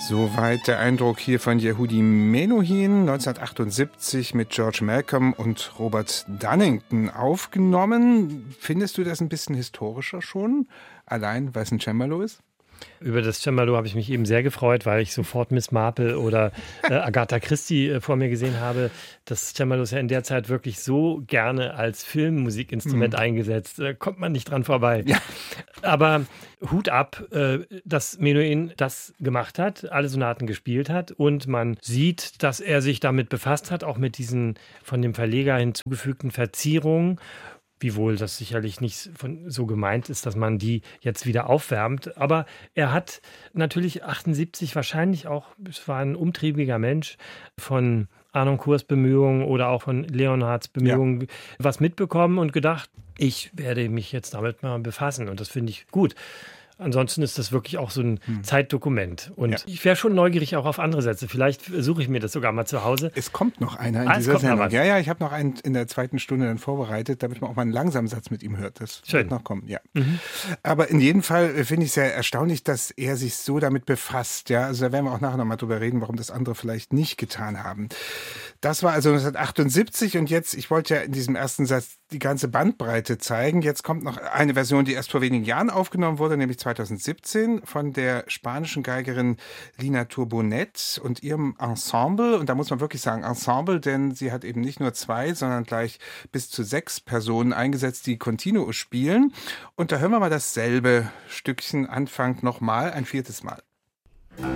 Soweit der Eindruck hier von Yehudi Menuhin, 1978 mit George Malcolm und Robert Dunnington aufgenommen. Findest du das ein bisschen historischer schon, allein weil es ein Cembalo ist? Über das Cembalo habe ich mich eben sehr gefreut, weil ich sofort Miss Marple oder Agatha Christie vor mir gesehen habe. Das Cembalo ist ja in der Zeit wirklich so gerne als Filmmusikinstrument eingesetzt. Kommt man nicht dran vorbei. Ja. Aber Hut ab, dass Menuhin das gemacht hat, alle Sonaten gespielt hat und man sieht, dass er sich damit befasst hat, auch mit diesen von dem Verleger hinzugefügten Verzierungen. Wiewohl das sicherlich nicht so gemeint ist, dass man die jetzt wieder aufwärmt. Aber er hat natürlich 78 wahrscheinlich auch, es war ein umtriebiger Mensch, von Arnoncourts Bemühungen oder auch von Leonhards Bemühungen was mitbekommen und gedacht, ich werde mich jetzt damit mal befassen. Und das finde ich gut. Ansonsten ist das wirklich auch so ein Zeitdokument. Und ich wäre schon neugierig auch auf andere Sätze. Vielleicht suche ich mir das sogar mal zu Hause. Es kommt noch einer in dieser Sendung. Ja, ich habe noch einen in der zweiten Stunde dann vorbereitet, damit man auch mal einen langsamen Satz mit ihm hört. Das wird noch kommen, ja. Aber in jedem Fall finde ich es sehr erstaunlich, dass er sich so damit befasst. Ja, also da werden wir auch nachher noch mal drüber reden, warum das andere vielleicht nicht getan haben. Das war also 1978 und jetzt, ich wollte ja in diesem ersten Satz die ganze Bandbreite zeigen. Jetzt kommt noch eine Version, die erst vor wenigen Jahren aufgenommen wurde, nämlich 2017 von der spanischen Geigerin Lina Turbonet und ihrem Ensemble. Und da muss man wirklich sagen Ensemble, denn sie hat eben nicht nur 2, sondern gleich bis zu 6 Personen eingesetzt, die Continuo spielen. Und da hören wir mal dasselbe Stückchen Anfang nochmal, ein 4. Mal.